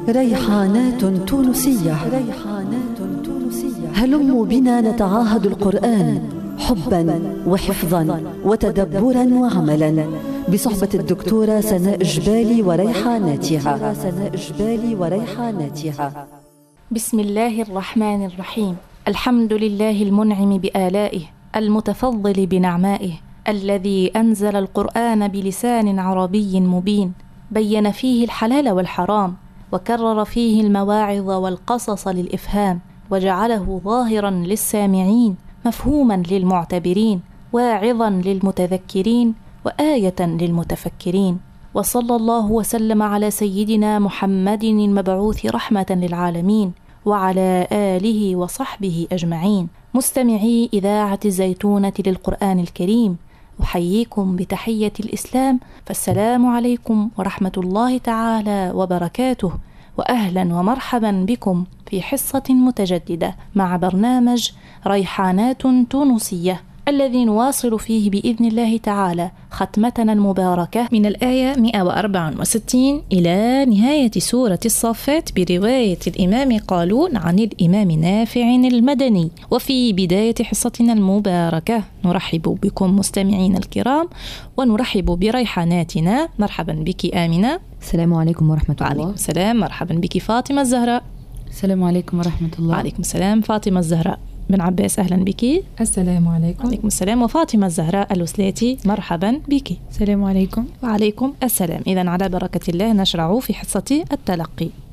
ريحانات تونسية. هلموا بنا نتعاهد القرآن حبا وحفظا وتدبرا وعملا بصحبة الدكتورة سناء جبالي وريحاناتها. بسم الله الرحمن الرحيم. الحمد لله المنعم بآلائه المتفضل بنعمائه، الذي أنزل القرآن بلسان عربي مبين، بين فيه الحلال والحرام، وكرر فيه المواعظ والقصص للإفهام، وجعله ظاهرا للسامعين، مفهوما للمعتبرين، واعظا للمتذكرين، وآية للمتفكرين. وصلى الله وسلم على سيدنا محمد المبعوث رحمة للعالمين، وعلى آله وصحبه أجمعين. مستمعي إذاعة الزيتونة للقرآن الكريم، أحييكم بتحية الإسلام، فالسلام عليكم ورحمة الله تعالى وبركاته، وأهلا ومرحبا بكم في حصة متجددة مع برنامج ريحانات تونسية، الذي نواصل فيه بإذن الله تعالى ختمتنا المباركة من الآية 164 إلى نهاية سورة الصافات برواية الإمام قالون عن الإمام نافع المدني. وفي بداية حصتنا المباركة نرحب بكم مستمعين الكرام، ونرحب بريحاناتنا. مرحبا بك آمنة. السلام عليكم ورحمة الله. وعليكم السلام. مرحبا بك فاطمة الزهراء. السلام عليكم ورحمة الله. وعليكم السلام. فاطمة الزهراء بن عباس، أهلا بك. السلام عليكم. وعليكم السلام. وفاطمة الزهراء الوسلاتي، مرحبا بك. السلام عليكم. وعليكم السلام. إذن على بركة الله نشرع في حصة التلقي.